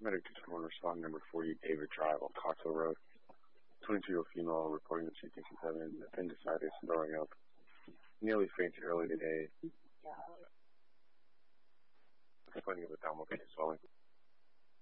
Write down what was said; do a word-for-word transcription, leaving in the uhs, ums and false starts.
Medic two twenty-one, respond number forty, David Drive on Coxville Road. twenty-two-year-old female reporting that she thinks she's having appendicitis and throwing up. Nearly fainted early today. Complaining of abdominal pain and swelling.